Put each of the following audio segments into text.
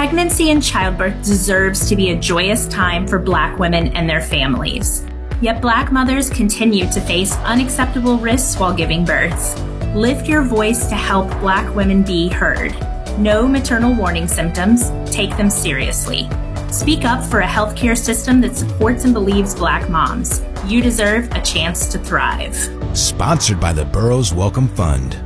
Pregnancy and childbirth deserves to be a joyous time for Black women and their families. Yet Black mothers continue to face unacceptable risks while giving birth. Lift your voice to help Black women be heard. Know maternal warning symptoms, take them seriously. Speak up for a healthcare system that supports and believes Black moms. You deserve a chance to thrive. Sponsored by the Burroughs Welcome Fund.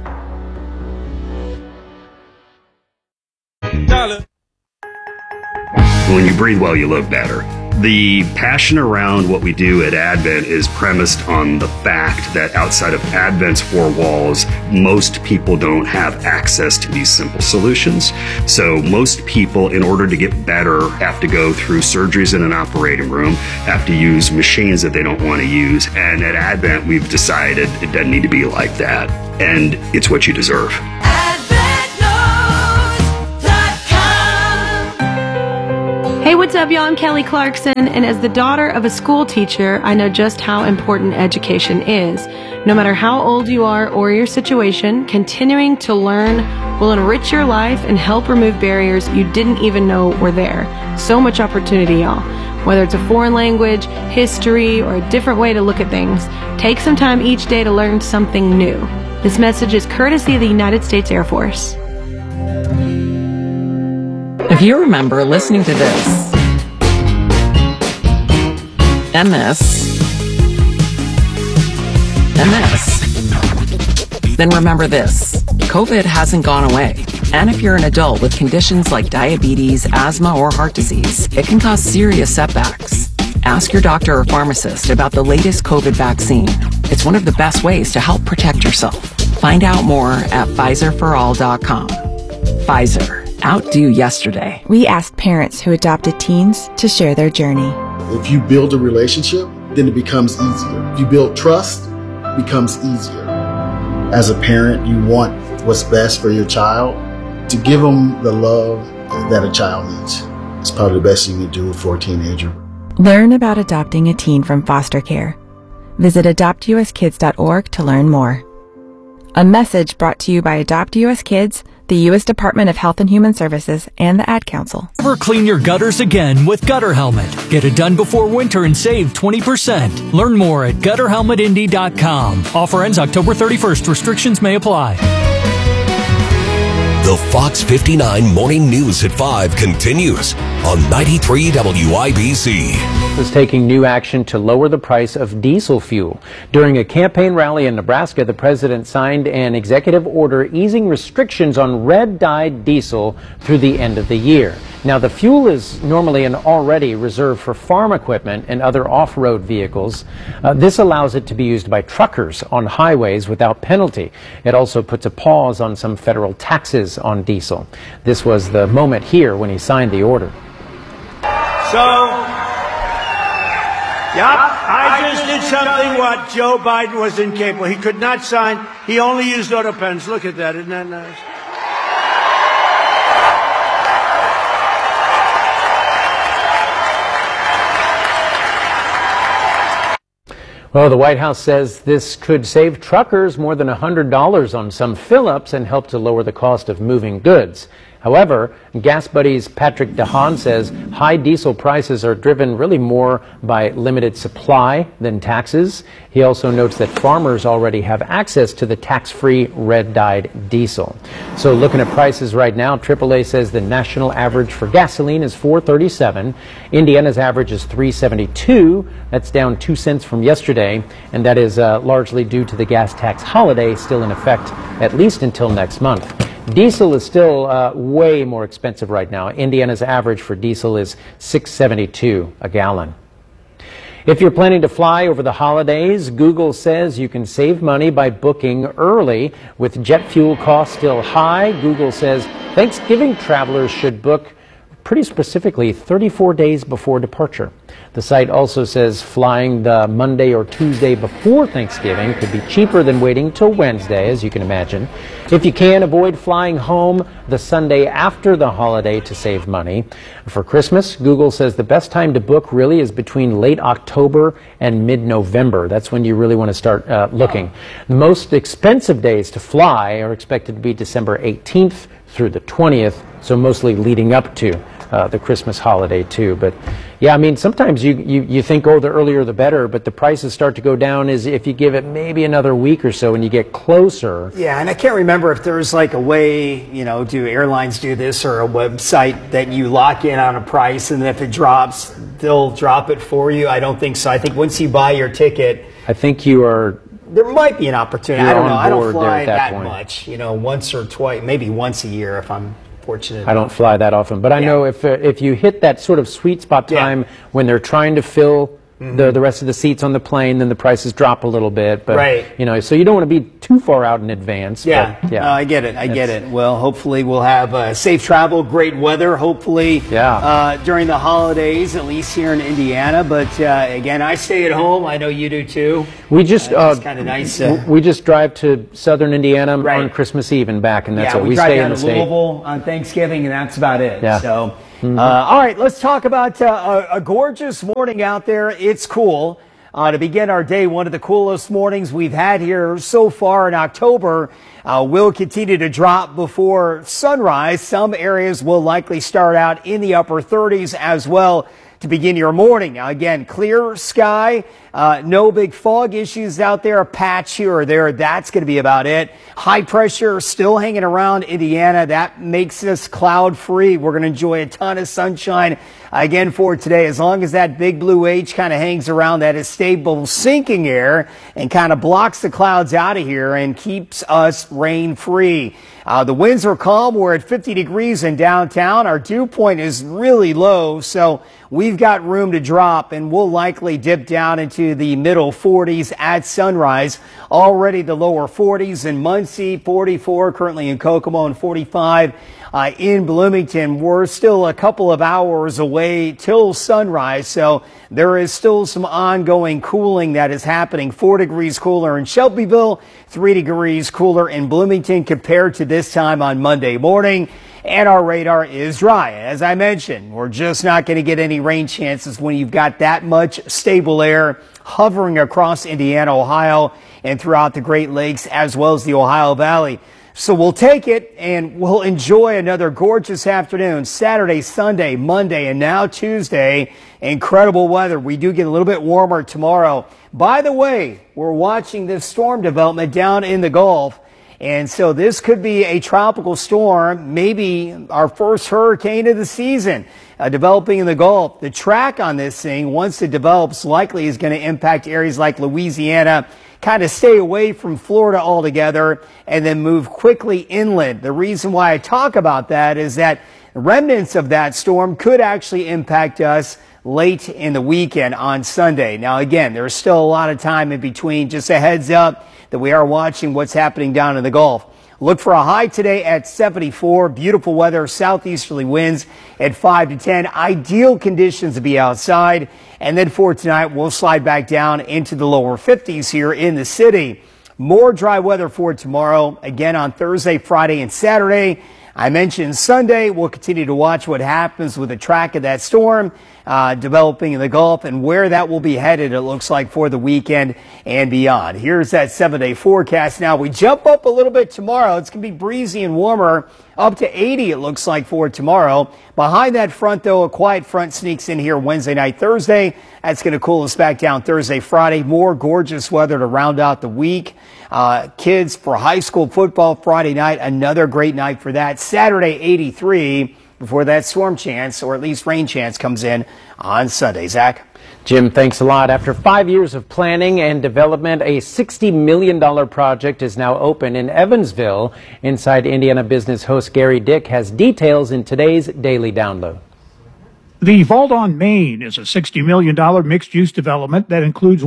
When you breathe well, you live better. The passion around what we do at Advent is premised on the fact that outside of Advent's four walls, most people don't have access to these simple solutions. So most people, in order to get better, have to go through surgeries in an operating room, have to use machines that they don't want to use. And at Advent, we've decided it doesn't need to be like that. And it's what you deserve. Hey, what's up, y'all? I'm Kelly Clarkson, and as the daughter of a school teacher, I know just how important education is. No matter how old you are or your situation, continuing to learn will enrich your life and help remove barriers you didn't even know were there. So much opportunity, y'all. Whether it's a foreign language, history, or a different way to look at things, take some time each day to learn something new. This message is courtesy of the United States Air Force. If you remember listening to this, and this, and this, then remember this: COVID hasn't gone away. And if you're an adult with conditions like diabetes, asthma, or heart disease, it can cause serious setbacks. Ask your doctor or pharmacist about the latest COVID vaccine. It's one of the best ways to help protect yourself. Find out more at PfizerForAll.com. Pfizer. Outdo yesterday. We asked parents who adopted teens to share their journey. If you build a relationship, then it becomes easier. If you build trust, it becomes easier. As a parent, you want what's best for your child. To give them the love that a child needs. It's probably the best you can do for a teenager. Learn about adopting a teen from foster care. Visit adoptuskids.org to learn more. A message brought to you by Adopt US Kids, the U.S. Department of Health and Human Services, and the Ad Council. Never clean your gutters again with Gutter Helmet. Get it done before winter and save 20%. Learn more at gutterhelmetindy.com. Offer ends October 31st. Restrictions may apply. The Fox 59 Morning News at 5 continues on 93 WIBC. Is taking new action to lower the price of diesel fuel. During a campaign rally in Nebraska, the president signed an executive order easing restrictions on red-dyed diesel through the end of the year. Now, the fuel is normally and already reserved for farm equipment and other off-road vehicles. This allows it to be used by truckers on highways without penalty. It also puts a pause on some federal taxes on diesel. This was the moment here when he signed the order. I just did something what Joe Biden was incapable. He could not sign. He only used auto pens. Look at that. Isn't that nice? Well, the White House says this could save truckers more than $100 on some fill-ups and help to lower the cost of moving goods. However, Gas Buddy's Patrick DeHaan says high diesel prices are driven really more by limited supply than taxes. He also notes that farmers already have access to the tax-free red-dyed diesel. So looking at prices right now, AAA says the national average for gasoline is $4.37. Indiana's average is $3.72. That's down 2 cents from yesterday, and that is largely due to the gas tax holiday still in effect at least until next month. Diesel is still way more expensive right now. Indiana's average for diesel is $6.72 a gallon. If you're planning to fly over the holidays, Google says you can save money by booking early. With jet fuel costs still high, Google says Thanksgiving travelers should book pretty specifically 34 days before departure. The site also says flying the Monday or Tuesday before Thanksgiving could be cheaper than waiting till Wednesday, as you can imagine. If you can, avoid flying home the Sunday after the holiday to save money. For Christmas, Google says the best time to book really is between late October and mid-November. That's when you really want to start looking. The most expensive days to fly are expected to be December 18th through the 20th, so mostly leading up to the Christmas holiday too. But yeah, I mean, sometimes you think, oh, the earlier the better, but the prices start to go down is if you give it maybe another week or so and you get closer. Yeah, and I can't remember if there's like a way, do airlines do this or a website that you lock in on a price and if it drops, they'll drop it for you? I don't think so. I think once you buy your ticket, I think you are... There might be an opportunity. I don't know. I don't fly that point. Much. Once or twice, maybe once a year if I'm fortunate. I don't fly that often, but I know if you hit that sort of sweet spot time when they're trying to fill the rest of the seats on the plane, then the prices drop a little bit. But so you don't want to be too far out in advance. Yeah, but, no, I get it. I get it. Well, hopefully we'll have safe travel, great weather. Hopefully, during the holidays, at least here in Indiana. But again, I stay at home. I know you do too. We just it's kind of nice. We just drive to southern Indiana on Christmas Eve and back, and that's it. We stay in the state. Louisville on Thanksgiving, and that's about it. Yeah. So. All right, let's talk about a gorgeous morning out there. It's cool. To begin our day, one of the coolest mornings we've had here so far in October. Will continue to drop before sunrise. Some areas will likely start out in the upper 30s as well to begin your morning. Now, again, clear sky, no big fog issues out there, a patch here or there. That's going to be about it. High pressure still hanging around Indiana. That makes us cloud free. We're going to enjoy a ton of sunshine again for today. As long as that big blue H kind of hangs around, that is stable sinking air and kind of blocks the clouds out of here and keeps us rain free. The winds are calm. We're at 50 degrees in downtown. Our dew point is really low, so we've got room to drop, and we'll likely dip down into the middle 40s at sunrise. Already the lower 40s in Muncie, 44 currently in Kokomo, and 45 in Bloomington. We're still a couple of hours away till sunrise, so there is still some ongoing cooling that is happening. 4 degrees cooler in Shelbyville, 3 degrees cooler in Bloomington compared to this time on Monday morning. And our radar is dry. As I mentioned, we're just not going to get any rain chances when you've got that much stable air hovering across Indiana, Ohio, and throughout the Great Lakes as well as the Ohio Valley. So we'll take it and we'll enjoy another gorgeous afternoon, Saturday, Sunday, Monday, and now Tuesday. Incredible weather. We do get a little bit warmer tomorrow. By the way, we're watching this storm development down in the Gulf. And so this could be a tropical storm, maybe our first hurricane of the season, developing in the Gulf. The track on this thing, once it develops, likely is going to impact areas like Louisiana, kind of stay away from Florida altogether, and then move quickly inland. The reason why I talk about that is that remnants of that storm could actually impact us late in the weekend on Sunday. Now, again, there's still a lot of time in between. Just a heads up that we are watching what's happening down in the Gulf. Look for a high today at 74. Beautiful weather, southeasterly winds at 5 to 10. Ideal conditions to be outside. And then for tonight, we'll slide back down into the lower 50s here in the city. More dry weather for tomorrow. Again on Thursday, Friday, and Saturday. I mentioned Sunday. We'll continue to watch what happens with the track of that storm developing in the Gulf and where that will be headed, it looks like, for the weekend and beyond. Here's that 7-day forecast. Now, we jump up a little bit tomorrow. It's going to be breezy and warmer, up to 80, it looks like, for tomorrow. Behind that front, though, a quiet front sneaks in here Wednesday night, Thursday. That's going to cool us back down Thursday, Friday. More gorgeous weather to round out the week. Kids for high school football Friday night, another great night for that. Saturday, 83, before that storm chance, or at least rain chance, comes in on Sunday. Zach? Jim, thanks a lot. After 5 years of planning and development, a $60 million project is now open in Evansville. Inside Indiana Business host Gary Dick has details in today's Daily Download. The Vault on Main is a $60 million mixed-use development that includes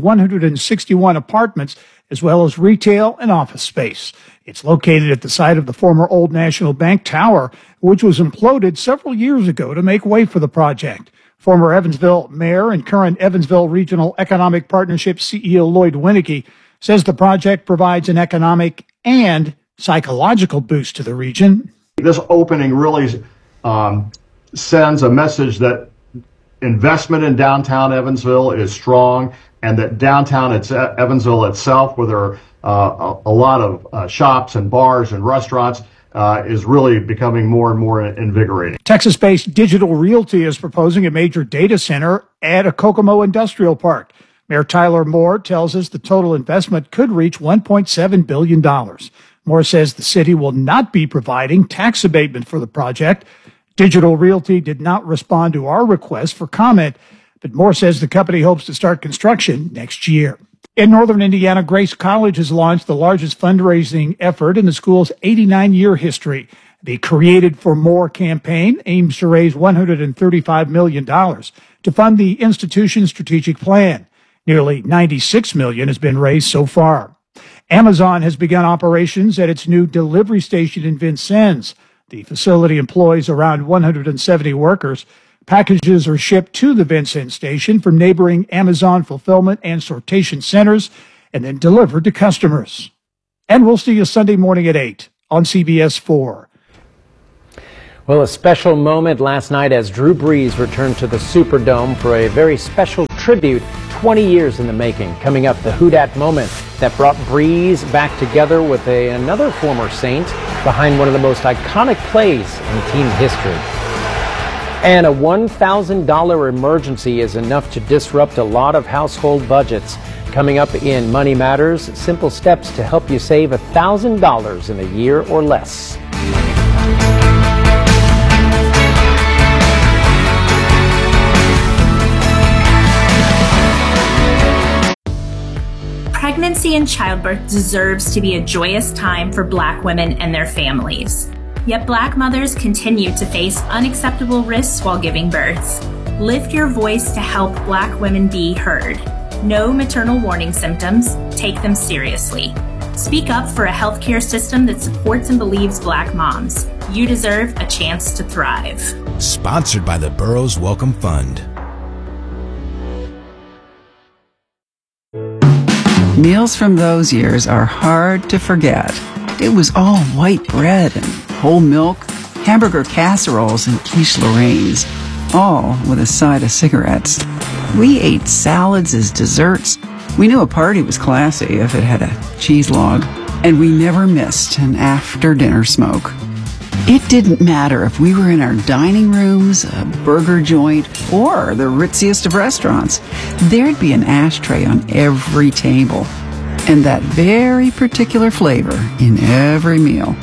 161 apartments as well as retail and office space. It's located at the site of the former Old National Bank Tower, which was imploded several years ago to make way for the project. Former Evansville mayor and current Evansville Regional Economic Partnership CEO Lloyd Winnicky says the project provides an economic and psychological boost to the region. This opening really sends a message that investment in downtown Evansville is strong, and that downtown Evansville itself, where there are a lot of shops and bars and restaurants, is really becoming more and more invigorating. Texas-based Digital Realty is proposing a major data center at a Kokomo Industrial Park. Mayor Tyler Moore tells us the total investment could reach $1.7 billion. Moore says the city will not be providing tax abatement for the project. Digital Realty did not respond to our request for comment, but Moore says the company hopes to start construction next year. In northern Indiana, Grace College has launched the largest fundraising effort in the school's 89-year history. The Created for More campaign aims to raise $135 million to fund the institution's strategic plan. Nearly $96 million has been raised so far. Amazon has begun operations at its new delivery station in Vincennes. The facility employs around 170 workers. Packages are shipped to the Vincennes station from neighboring Amazon fulfillment and sortation centers and then delivered to customers. And we'll see you Sunday morning at 8 on CBS 4. Well, a special moment last night as Drew Brees returned to the Superdome for a very special tribute, 20 years in the making. Coming up, the Who Dat moment that brought Brees back together with another former Saint behind one of the most iconic plays in team history. And a $1,000 emergency is enough to disrupt a lot of household budgets. Coming up in Money Matters, simple steps to help you save $1,000 in a year or less. Pregnancy and childbirth deserves to be a joyous time for Black women and their families. Yet Black mothers continue to face unacceptable risks while giving birth. Lift your voice to help Black women be heard. Know maternal warning symptoms, take them seriously. Speak up for a healthcare system that supports and believes Black moms. You deserve a chance to thrive. Sponsored by the Burroughs Welcome Fund. Meals from those years are hard to forget. It was all white bread and whole milk, hamburger casseroles and quiche Lorraines, all with a side of cigarettes. We ate salads as desserts. We knew a party was classy if it had a cheese log, and we never missed an after-dinner smoke. It didn't matter if we were in our dining rooms, a burger joint, or the ritziest of restaurants. There'd be an ashtray on every table, and that very particular flavor in every meal.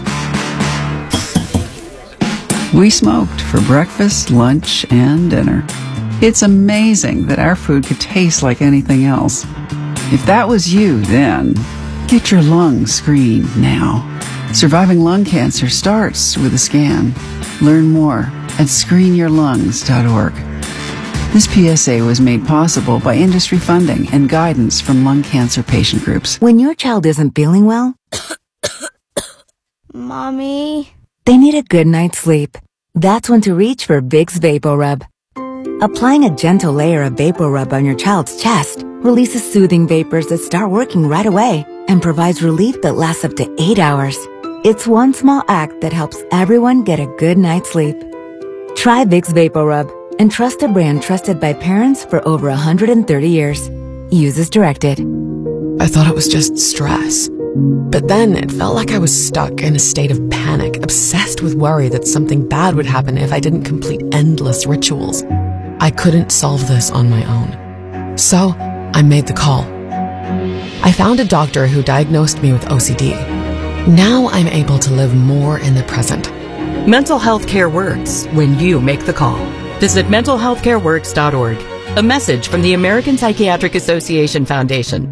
We smoked for breakfast, lunch, and dinner. It's amazing that our food could taste like anything else. If that was you then, get your lungs screened now. Surviving lung cancer starts with a scan. Learn more at screenyourlungs.org. This PSA was made possible by industry funding and guidance from lung cancer patient groups. When your child isn't feeling well, Mommy, they need a good night's sleep. That's when to reach for Vicks VapoRub. Applying a gentle layer of VapoRub on your child's chest releases soothing vapors that start working right away and provides relief that lasts up to 8 hours. It's one small act that helps everyone get a good night's sleep. Try Vicks VapoRub and trust a brand trusted by parents for over 130 years. Use as directed. I thought it was just stress. But then it felt like I was stuck in a state of panic, obsessed with worry that something bad would happen if I didn't complete endless rituals. I couldn't solve this on my own. So I made the call. I found a doctor who diagnosed me with OCD. Now I'm able to live more in the present. Mental health care works when you make the call. Visit mentalhealthcareworks.org. A message from the American Psychiatric Association Foundation.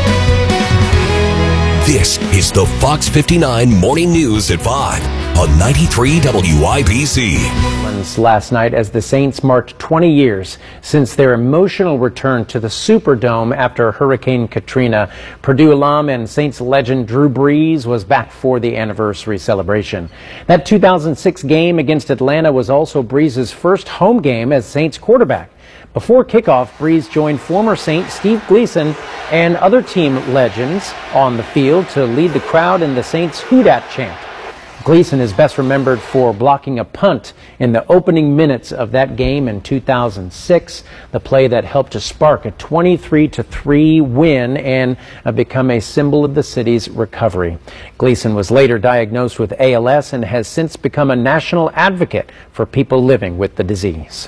This is the Fox 59 Morning News at 5 on 93 WIBC. Last night as the Saints marked 20 years since their emotional return to the Superdome after Hurricane Katrina. Purdue alum and Saints legend Drew Brees was back for the anniversary celebration. That 2006 game against Atlanta was also Brees' first home game as Saints quarterback. Before kickoff, Brees joined former Saint Steve Gleason and other team legends on the field to lead the crowd in the Saints' Who Dat chant. Gleason is best remembered for blocking a punt in the opening minutes of that game in 2006, the play that helped to spark a 23-3 win and become a symbol of the city's recovery. Gleason was later diagnosed with ALS and has since become a national advocate for people living with the disease.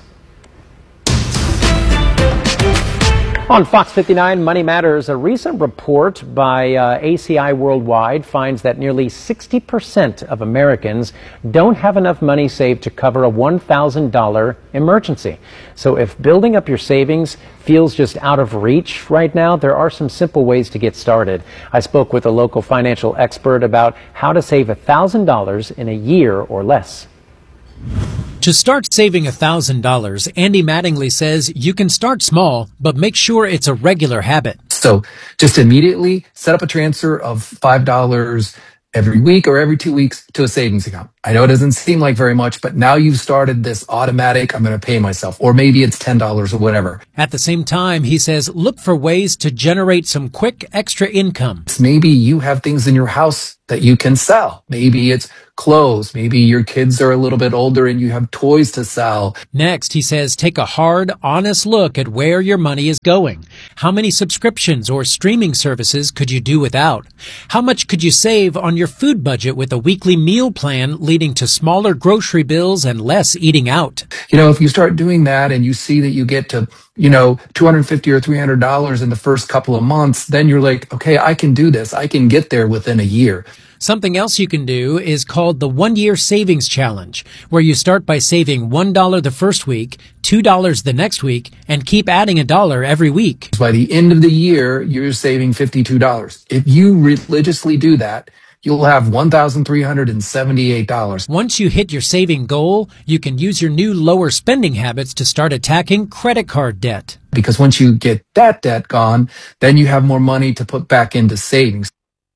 On Fox 59 Money Matters, a recent report by ACI Worldwide finds that nearly 60% of Americans don't have enough money saved to cover a $1,000 emergency. So if building up your savings feels just out of reach right now, there are some simple ways to get started. I spoke with a local financial expert about how to save $1,000 in a year or less. To start saving $1,000, Andy Mattingly says you can start small, but make sure it's a regular habit. So just immediately set up a transfer of $5 every week or every 2 weeks to a savings account. I know it doesn't seem like very much, but now you've started this automatic, I'm going to pay myself, or maybe it's $10 or whatever. At the same time, he says, look for ways to generate some quick extra income. Maybe you have things in your house that you can sell. Maybe it's clothes. Maybe your kids are a little bit older and you have toys to sell. Next, he says, take a hard, honest look at where your money is going. How many subscriptions or streaming services could you do without? How much could you save on your food budget with a weekly meal plan leading to smaller grocery bills and less eating out? You know, if you start doing that and you see that you get to, $250 or $300 in the first couple of months, then you're like, okay, I can do this. I can get there within a year. Something else you can do is called the 1-year savings challenge, where you start by saving $1 the first week, $2 the next week, and keep adding $1 every week. By the end of the year, you're saving $52. If you religiously do that, you'll have $1,378. Once you hit your saving goal, you can use your new lower spending habits to start attacking credit card debt. Because once you get that debt gone, then you have more money to put back into savings.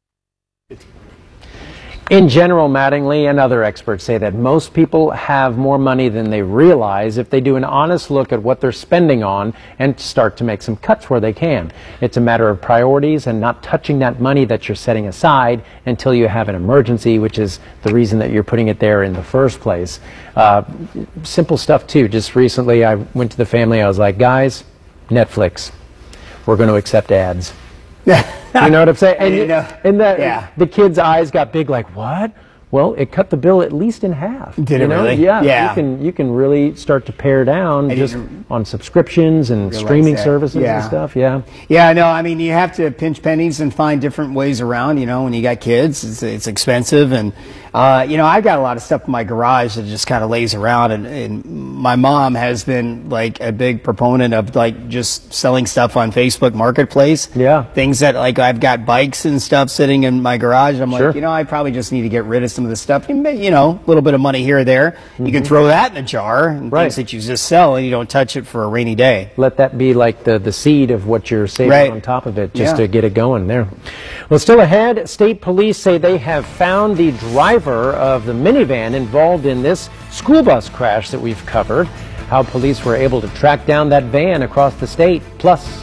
In general, Mattingly and other experts say that most people have more money than they realize if they do an honest look at what they're spending on and start to make some cuts where they can. It's a matter of priorities and not touching that money that you're setting aside until you have an emergency, which is the reason that you're putting it there in the first place. Simple stuff, too. Just recently, I went to the family. I was like, guys, Netflix, we're going to accept ads. You know what I'm saying? And the kids' eyes got big like, what? Well, it cut the bill at least in half. Did it really? Yeah. You can really start to pare down just on subscriptions and streaming services and stuff. Yeah. Yeah, no, I mean, you have to pinch pennies and find different ways around, when you got kids. It's expensive. And, I've got a lot of stuff in my garage that just kind of lays around. And my mom has been, like, a big proponent of, like, just selling stuff on Facebook Marketplace. Yeah. Things that, like, I've got bikes and stuff sitting in my garage. I'm like, I probably just need to get rid of some of the stuff, a little bit of money here or there. You can throw that in a jar and things that you just sell and you don't touch it for a rainy day. Let that be like the seed of what you're saving on top of it just to get it going there. Well, still ahead, state police say they have found the driver of the minivan involved in this school bus crash that we've covered, how police were able to track down that van across the state. Plus,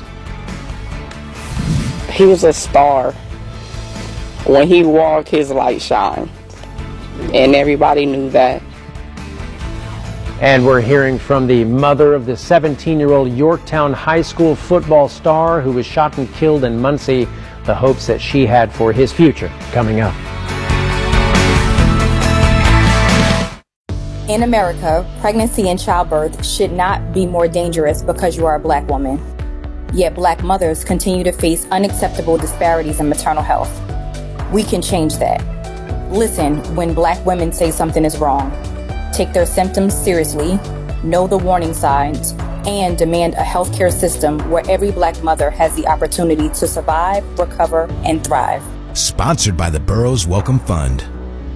he was a star. When he walked, his light shined. And everybody knew that. And we're hearing from the mother of the 17-year-old Yorktown High School football star who was shot and killed in Muncie, the hopes that she had for his future coming up. In America, pregnancy and childbirth should not be more dangerous because you are a black woman. Yet black mothers continue to face unacceptable disparities in maternal health. We can change that. Listen when black women say something is wrong. Take their symptoms seriously, know the warning signs, and demand a healthcare system where every black mother has the opportunity to survive, recover, and thrive. Sponsored by the Burroughs Welcome Fund.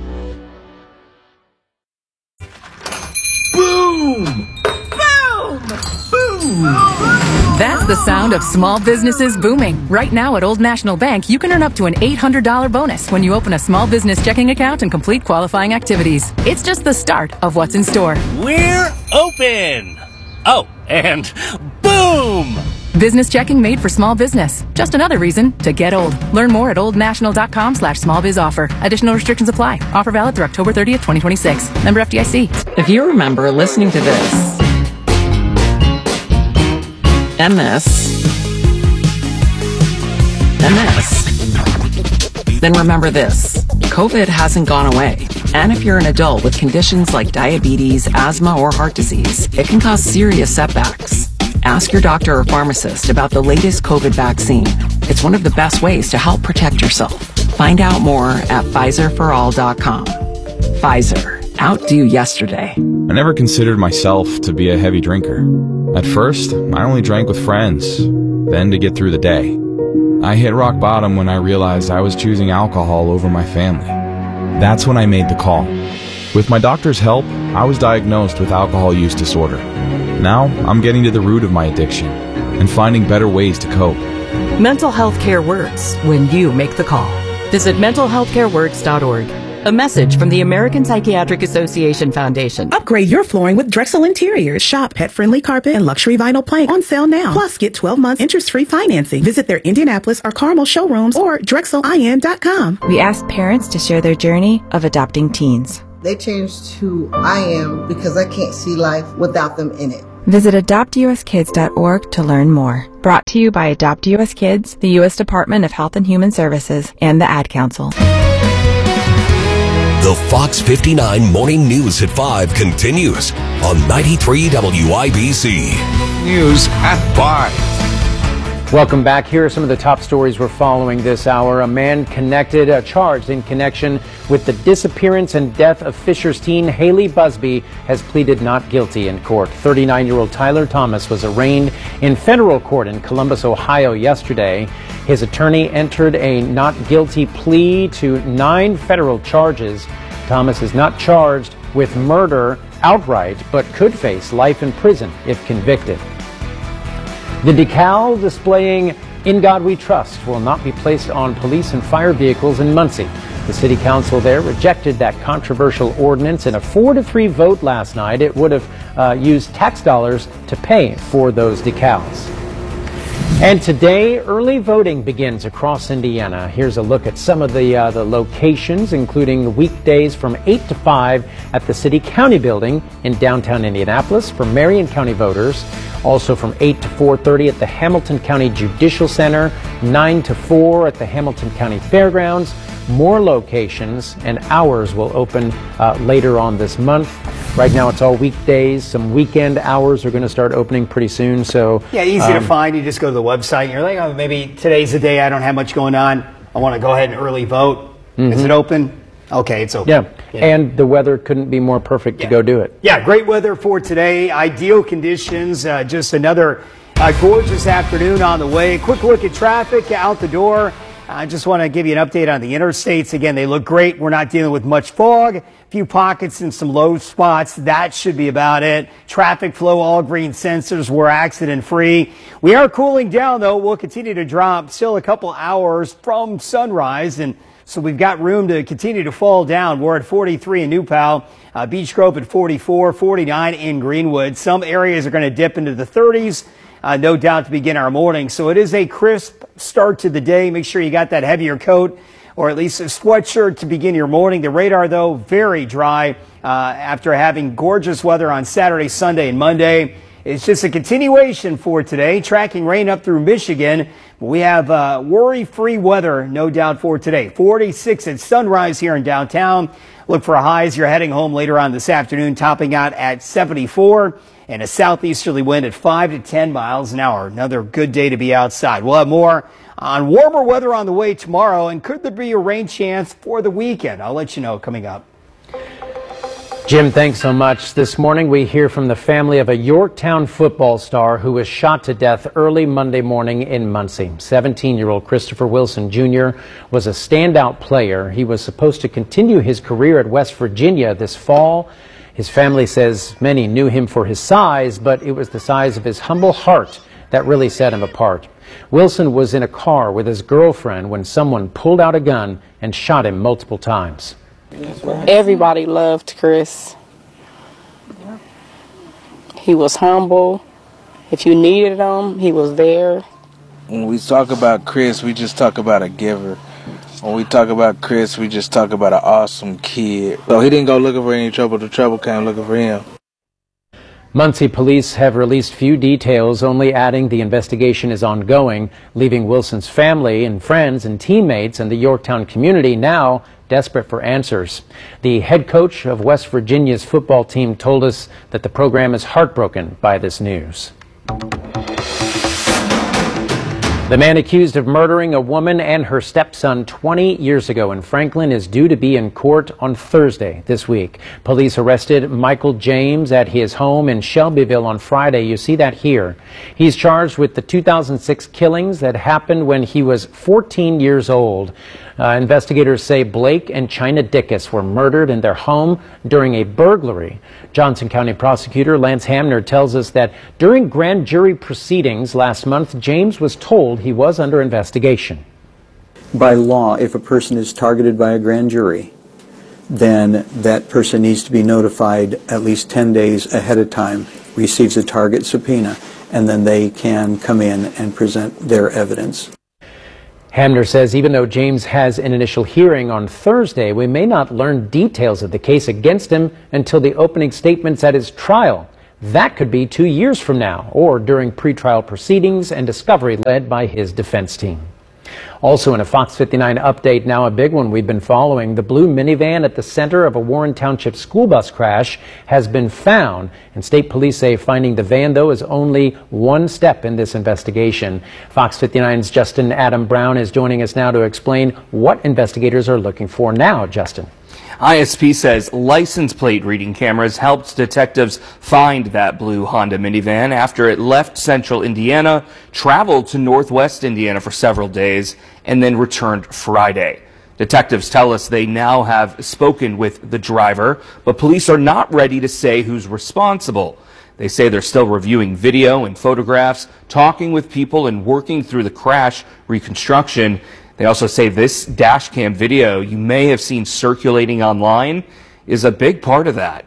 Boom! Boom! Boom! That's the sound of small businesses booming. Right now at Old National Bank, you can earn up to an $800 bonus when you open a small business checking account and complete qualifying activities. It's just the start of what's in store. We're open! Oh, and boom! Business checking made for small business. Just another reason to get old. Learn more at oldnational.com/smallbizoffer. Additional restrictions apply. Offer valid through October 30th, 2026. Member FDIC. If you remember listening to this, and this, and this, then remember this. COVID hasn't gone away. And if you're an adult with conditions like diabetes, asthma, or heart disease, it can cause serious setbacks. Ask your doctor or pharmacist about the latest COVID vaccine. It's one of the best ways to help protect yourself. Find out more at PfizerForAll.com. Pfizer. Outdo yesterday. I never considered myself to be a heavy drinker. At first, I only drank with friends, then to get through the day. I hit rock bottom when I realized I was choosing alcohol over my family. That's when I made the call. With my doctor's help, I was diagnosed with alcohol use disorder. Now, I'm getting to the root of my addiction and finding better ways to cope. Mental health care works when you make the call. Visit mentalhealthcareworks.org. A message from the American Psychiatric Association Foundation. Upgrade your flooring with Drexel Interiors. Shop pet-friendly carpet and luxury vinyl plank on sale now. Plus, get 12 months interest-free financing. Visit their Indianapolis or Carmel showrooms or drexelin.com. We asked parents to share their journey of adopting teens. They changed who I am because I can't see life without them in it. Visit adoptuskids.org to learn more. Brought to you by Adopt US Kids, the U.S. Department of Health and Human Services, and the Ad Council. The Fox 59 Morning News at 5 continues on 93 WIBC. News at 5. Welcome back. Here are some of the top stories we're following this hour. A man charged in connection with the disappearance and death of Fisher's teen Haley Busby has pleaded not guilty in court. 39-year-old Tyler Thomas was arraigned in federal court in Columbus, Ohio yesterday. His attorney entered a not guilty plea to 9 federal charges. Thomas is not charged with murder outright, but could face life in prison if convicted. The decal displaying "In God We Trust" will not be placed on police and fire vehicles in Muncie. The city council there rejected that controversial ordinance in a 4-3 vote last night. It would have used tax dollars to pay for those decals. And today, early voting begins across Indiana. Here's a look at some of the locations, including weekdays from 8 to 5 at the City County Building in downtown Indianapolis for Marion County voters. Also from 8 to 4:30 at the Hamilton County Judicial Center, 9 to 4 at the Hamilton County Fairgrounds. More locations and hours will open later on this month. Right now it's all weekdays. Some weekend hours are going to start opening pretty soon. So yeah, easy to find. You just go to the website and you're like, oh, maybe today's the day I don't have much going on. I want to go ahead and early vote. Is it open? Okay, it's open. Yeah, and the weather couldn't be more perfect to go do it. Yeah, great weather for today. Ideal conditions. Just another gorgeous afternoon on the way. Quick look at traffic out the door. I just want to give you an update on the interstates. Again, they look great. We're not dealing with much fog. A few pockets and some low spots. That should be about it. Traffic flow, all green sensors. We're accident free. We are cooling down, though. We'll continue to drop. Still a couple hours from sunrise, and so we've got room to continue to fall down. We're at 43 in New Pal, Beech Grove at 44, 49 in Greenwood. Some areas are going to dip into the 30s. No doubt to begin our morning. So it is a crisp start to the day. Make sure you got that heavier coat or at least a sweatshirt to begin your morning. The radar, though, very dry after having gorgeous weather on Saturday, Sunday, and Monday. It's just a continuation for today. Tracking rain up through Michigan. We have worry-free weather, no doubt, for today. 46 at sunrise here in downtown. Look for highs. You're heading home later on this afternoon, topping out at 74. And a southeasterly wind at 5 to 10 miles an hour. Another good day to be outside. We'll have more on warmer weather on the way tomorrow. And could there be a rain chance for the weekend? I'll let you know coming up. Jim, thanks so much. This morning we hear from the family of a Yorktown football star who was shot to death early Monday morning in Muncie. 17-year-old Christopher Wilson Jr. was a standout player. He was supposed to continue his career at West Virginia this fall. His family says many knew him for his size, but it was the size of his humble heart that really set him apart. Wilson was in a car with his girlfriend when someone pulled out a gun and shot him multiple times. Everybody loved Chris. He was humble. If you needed him, he was there. When we talk about Chris, we just talk about a giver. When we talk about Chris, we just talk about an awesome kid. So he didn't go looking for any trouble. The trouble came looking for him. Muncie police have released few details, only adding the investigation is ongoing, leaving Wilson's family and friends and teammates and the Yorktown community now desperate for answers. The head coach of West Virginia's football team told us that the program is heartbroken by this news. The man accused of murdering a woman and her stepson 20 years ago in Franklin is due to be in court on Thursday this week. Police arrested Michael James at his home in Shelbyville on Friday. You see that here. He's charged with the 2006 killings that happened when he was 14 years old. Investigators say Blake and China Dickus were murdered in their home during a burglary. Johnson County prosecutor Lance Hamner tells us that during grand jury proceedings last month, James was told he was under investigation. By law, if a person is targeted by a grand jury, then that person needs to be notified at least 10 days ahead of time, receives a target subpoena, and then they can come in and present their evidence. Hamner says even though James has an initial hearing on Thursday, we may not learn details of the case against him until the opening statements at his trial. That could be 2 years from now, or during pretrial proceedings and discovery led by his defense team. Also in a Fox 59 update, now a big one we've been following, the blue minivan at the center of a Warren Township school bus crash has been found, and state police say finding the van, though, is only one step in this investigation. Fox 59's Justin Adam Brown is joining us now to explain what investigators are looking for now. Justin. ISP says license plate reading cameras helped detectives find that blue Honda minivan after it left central Indiana, traveled to northwest Indiana for several days, and then returned Friday. Detectives tell us they now have spoken with the driver, but police are not ready to say who's responsible. They say they're still reviewing video and photographs, talking with people, and working through the crash reconstruction. They also say this dash cam video you may have seen circulating online is a big part of that.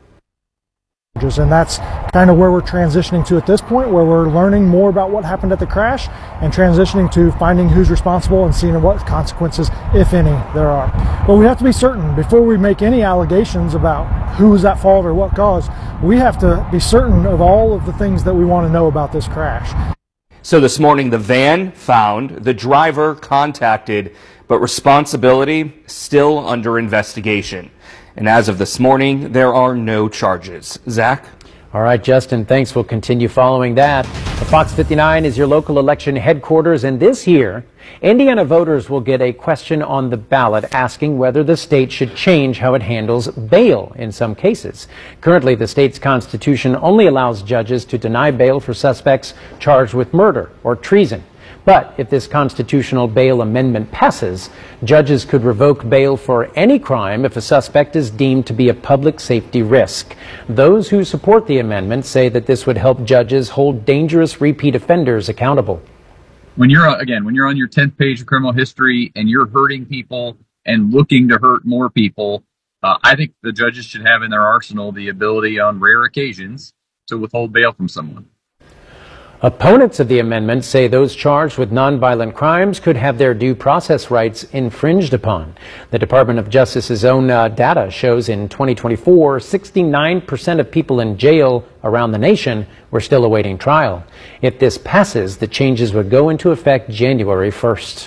And that's kind of where we're transitioning to at this point, where we're learning more about what happened at the crash and transitioning to finding who's responsible and seeing what consequences, if any, there are. But we have to be certain before we make any allegations about who was at fault or what caused, we have to be certain of all of the things that we want to know about this crash. So this morning, the van found, the driver contacted, but responsibility still under investigation. And as of this morning, there are no charges. Zach? All right, Justin, thanks. We'll continue following that. The Fox 59 is your local election headquarters, and this year, Indiana voters will get a question on the ballot asking whether the state should change how it handles bail in some cases. Currently, the state's constitution only allows judges to deny bail for suspects charged with murder or treason. But if this constitutional bail amendment passes, judges could revoke bail for any crime if a suspect is deemed to be a public safety risk. Those who support the amendment say that this would help judges hold dangerous repeat offenders accountable. When you're on your 10th page of criminal history and you're hurting people and looking to hurt more people, I think the judges should have in their arsenal the ability on rare occasions to withhold bail from someone. Opponents of the amendment say those charged with nonviolent crimes could have their due process rights infringed upon. The Department of Justice's own data shows in 2024, 69% of people in jail around the nation were still awaiting trial. If this passes, the changes would go into effect January 1st.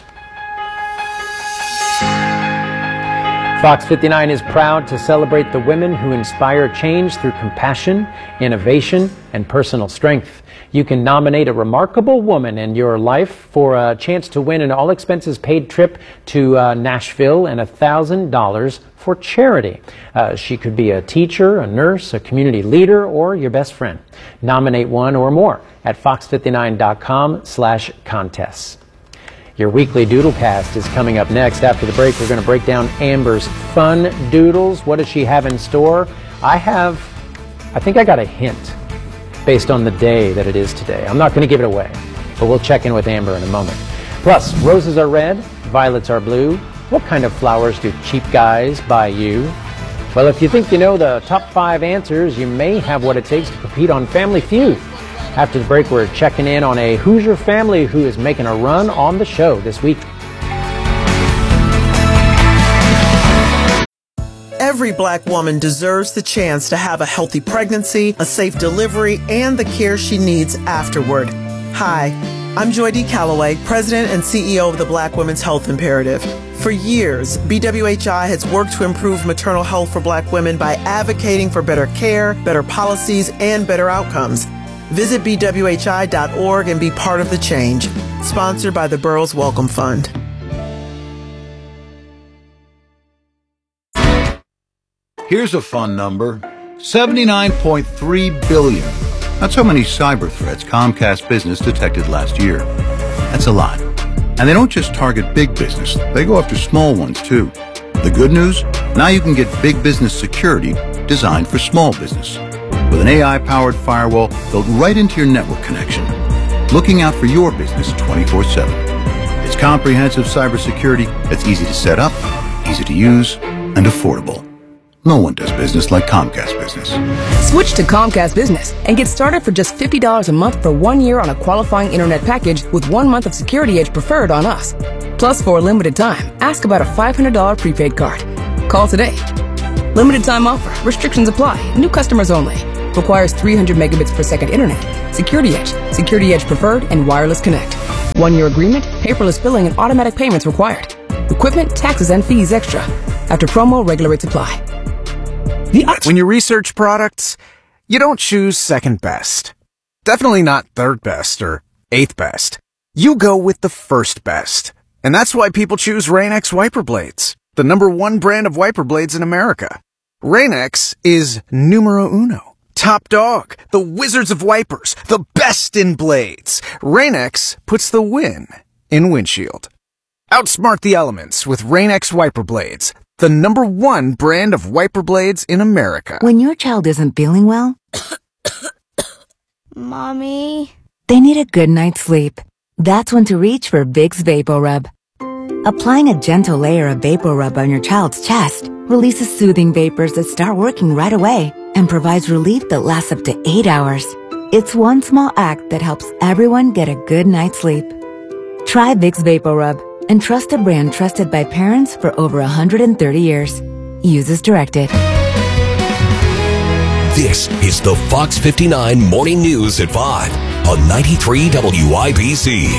Fox 59 is proud to celebrate the women who inspire change through compassion, innovation, and personal strength. You can nominate a remarkable woman in your life for a chance to win an all-expenses-paid trip to Nashville and $1,000 for charity. She could be a teacher, a nurse, a community leader, or your best friend. Nominate one or more at fox59.com/contests. Your weekly Doodlecast is coming up next. After the break, we're going to break down Amber's fun doodles. What does she have in store? I think I got a hint based on the day that it is today. I'm not going to give it away, but we'll check in with Amber in a moment. Plus, roses are red, violets are blue. What kind of flowers do cheap guys buy you? Well, if you think you know the top 5 answers, you may have what it takes to compete on Family Feud. After the break, we're checking in on a Hoosier family who is making a run on the show this week. Every black woman deserves the chance to have a healthy pregnancy, a safe delivery, and the care she needs afterward. Hi, I'm Joy D. Calloway, President and CEO of the Black Women's Health Imperative. For years, BWHI has worked to improve maternal health for black women by advocating for better care, better policies, and better outcomes. Visit BWHI.org and be part of the change. Sponsored by the Burroughs Wellcome Fund. Here's a fun number, 79.3 billion. That's how many cyber threats Comcast Business detected last year. That's a lot. And they don't just target big business, they go after small ones too. The good news? Now you can get big business security designed for small business. With an AI-powered firewall built right into your network connection. Looking out for your business 24/7. It's comprehensive cybersecurity that's easy to set up, easy to use, and affordable. No one does business like Comcast Business. Switch to Comcast Business and get started for just $50 a month for 1 year on a qualifying internet package with 1 month of Security Edge Preferred on us. Plus, for a limited time, ask about a $500 prepaid card. Call today. Limited time offer. Restrictions apply. New customers only. Requires 300 megabits per second internet. Security Edge Preferred, and Wireless Connect. 1 year agreement, paperless billing, and automatic payments required. Equipment, taxes, and fees extra. After promo, regular rates apply. When you research products, you don't choose second best. Definitely not third best or eighth best. You go with the first best. And that's why people choose Rain-X wiper blades, the #1 brand of wiper blades in America. Rain-X is numero uno. Top dog, the wizards of wipers, the best in blades. Rain-X puts the win in windshield. Outsmart the elements with Rain-X wiper blades, the #1 brand of wiper blades in America. When your child isn't feeling well, Mommy, they need a good night's sleep. That's when to reach for Vicks VapoRub. Applying a gentle layer of VapoRub on your child's chest releases soothing vapors that start working right away and provides relief that lasts up to 8 hours. It's one small act that helps everyone get a good night's sleep. Try Vicks VapoRub and trust a brand trusted by parents for over 130 years. Use as directed. This is the Fox 59 Morning News at 5 on 93 WIBC.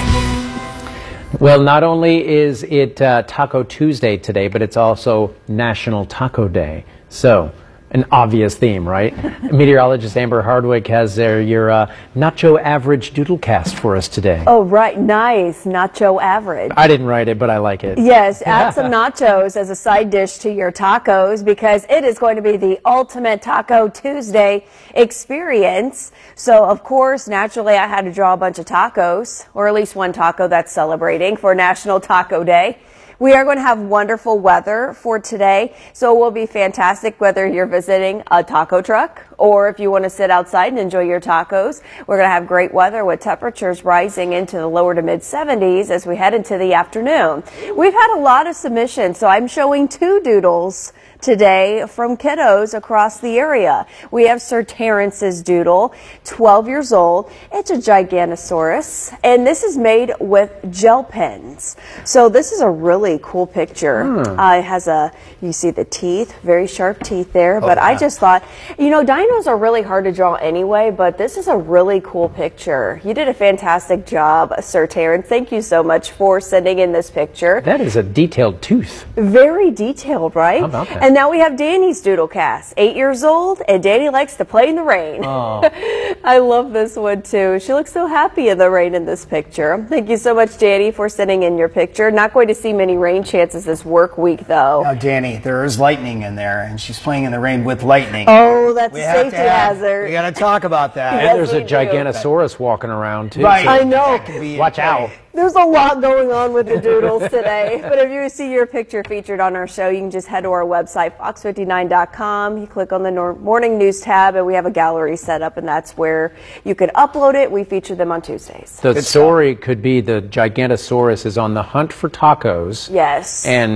Well, not only is it Taco Tuesday today, but it's also National Taco Day. So, an obvious theme, right? Meteorologist Amber Hardwick has your Nacho Average Doodlecast for us today. Oh, right. Nice. Nacho Average. I didn't write it, but I like it. Yes. Add some nachos as a side dish to your tacos because it is going to be the ultimate Taco Tuesday experience. So, of course, naturally, I had to draw a bunch of tacos, or at least one taco that's celebrating for National Taco Day. We are going to have wonderful weather for today, so it will be fantastic whether you're visiting a taco truck or if you want to sit outside and enjoy your tacos. We're going to have great weather with temperatures rising into the lower to mid 70s as we head into the afternoon. We've had a lot of submissions, so I'm showing 2 doodles today from kiddos across the area. We have Sir Terrence's doodle, 12 years old. It's a Giganosaurus, and this is made with gel pens. So this is a really cool picture. It has you see the teeth, very sharp teeth there, but I just thought, you know, dinos are really hard to draw anyway, but this is a really cool picture. You did a fantastic job, Sir Terrence. Thank you so much for sending in this picture. That is a detailed tooth. Very detailed, right? How about that? And now we have Danny's Doodlecast, 8 years old, and Danny likes to play in the rain. Oh. I love this one too. She looks so happy in the rain in this picture. Thank you so much, Danny, for sending in your picture. Not going to see many rain chances this work week, though. Now, Danny, there is lightning in there, and she's playing in the rain with lightning. Oh, that's a safety hazard. We got to talk about that. And there's a Giganosaurus walking around, too. Right. I know. Watch out. There's a lot going on with the doodles today. But if you see your picture featured on our show, you can just head to our website, fox59.com. You click on the morning news tab, and we have a gallery set up, and that's where you can upload it. We feature them on Tuesdays. The story could be the Giganosaurus is on the hunt for tacos. Yes. And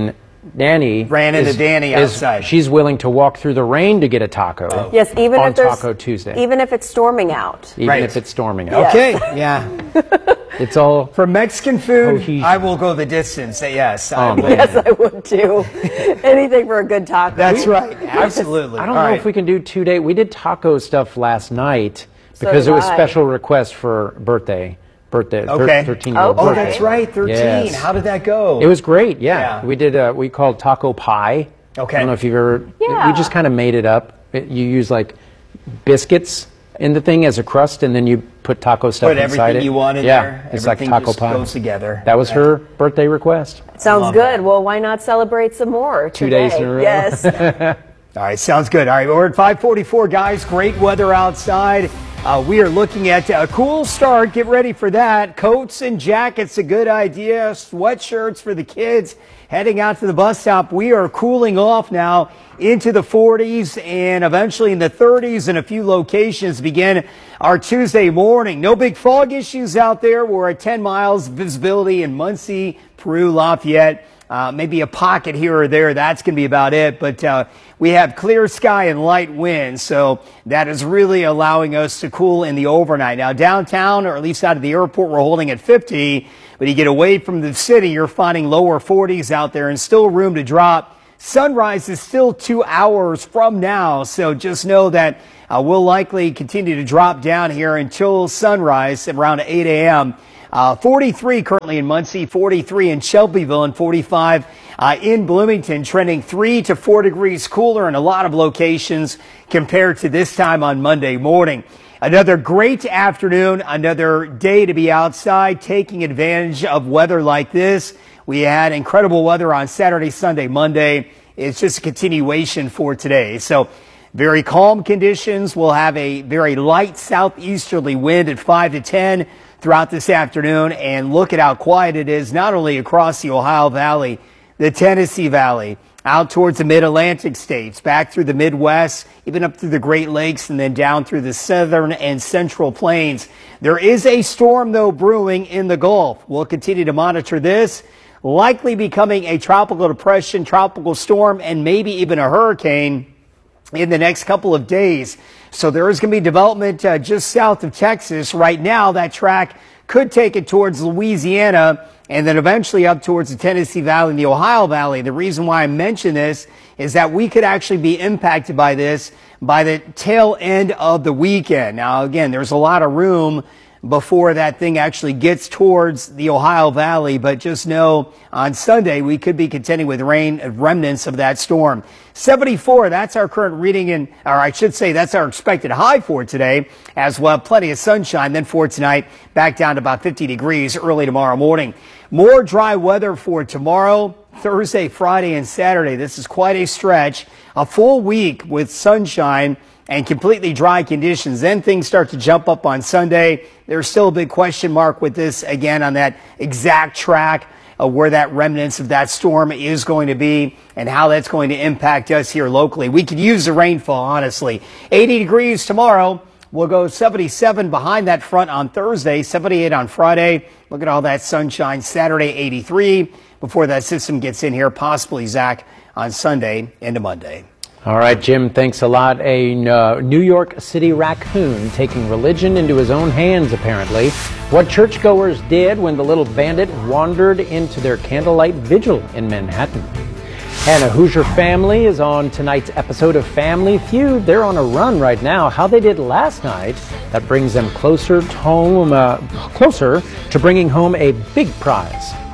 Danny ran into Danny outside. She's willing to walk through the rain to get a taco. Yes, even on if there's Taco Tuesday. even if it's storming out. Even if it's storming out. Okay, yeah. It's all for Mexican food. Cohesion. I will go the distance. Yes, Yes, I would too. Anything for a good taco. That's right. Absolutely. I don't know if we can do 2 days. We did taco stuff last night So because did it was I. special request for birthday. Okay. 13-year-old Oh, birthday. that's right. 13. Yes. How did that go? It was great. Yeah. We did. We called taco pie. Okay. I don't know if you've ever. Yeah. We just kind of made it up. You use like biscuits in the thing as a crust, and then you put taco stuff Put inside everything it. you want in yeah, there. it's like Everything taco just pie. goes together. That was her birthday request. Sounds good. Well, why not celebrate some more 2 today? days in a row. Yes. All right, sounds good. All right, we're at 5:44, guys. Great weather outside. We are looking at a cool start. Get ready for that. Coats and jackets, a good idea. Sweatshirts for the kids. Heading out to the bus stop. We are cooling off now into the 40s and eventually in the 30s in a few locations begin our Tuesday morning. No big fog issues out there. We're at 10 miles visibility in Muncie, Peru, Lafayette. Maybe a pocket here or there. That's going to be about it. But we have clear sky and light winds, so that is really allowing us to cool in the overnight. Now, downtown, or at least out of the airport, we're holding at 50. But you get away from the city, you're finding lower 40s out there and still room to drop. Sunrise is still 2 hours from now, so just know that we'll likely continue to drop down here until sunrise around 8 a.m. 43 currently in Muncie, 43 in Shelbyville, and 45 in Bloomington, trending 3 to 4 degrees cooler in a lot of locations compared to this time on Monday morning. Another great afternoon, another day to be outside, taking advantage of weather like this. We had incredible weather on Saturday, Sunday, Monday. It's just a continuation for today. So very calm conditions. We'll have a very light southeasterly wind at 5 to 10 throughout this afternoon. And look at how quiet it is, not only across the Ohio Valley, the Tennessee Valley, out towards the mid-Atlantic states, back through the Midwest, even up through the Great Lakes, and then down through the southern and central plains. There is a storm, though, brewing in the Gulf. We'll continue to monitor this, likely becoming a tropical depression, tropical storm, and maybe even a hurricane in the next couple of days. So there is going to be development just south of Texas. Right now, that track could take it towards Louisiana and then eventually up towards the Tennessee Valley and the Ohio Valley. The reason why I mention this is that we could actually be impacted by this by the tail end of the weekend. Now, again, there's a lot of room before that thing actually gets towards the Ohio Valley, but just know on Sunday we could be contending with rain remnants of that storm. 74, that's our current reading, or I should say that's our expected high for today, as well. Plenty of sunshine. Then for tonight, back down to about 50 degrees early tomorrow morning. More dry weather for tomorrow, Thursday, Friday, and Saturday. This is quite a stretch. A full week with sunshine and completely dry conditions. Then things start to jump up on Sunday. There's still a big question mark with this, again, on that exact track of where that remnants of that storm is going to be and how that's going to impact us here locally. We could use the rainfall, honestly. 80 degrees tomorrow. We'll go 77 behind that front on Thursday, 78 on Friday. Look at all that sunshine. Saturday, 83 before that system gets in here, possibly, Zach, on Sunday into Monday. All right, Jim, thanks a lot. A New York City raccoon taking religion into his own hands, apparently. What churchgoers did when the little bandit wandered into their candlelight vigil in Manhattan. And a Hoosier family is on tonight's episode of Family Feud. They're on a run right now. How they did last night, that brings them closer to bringing home a big prize.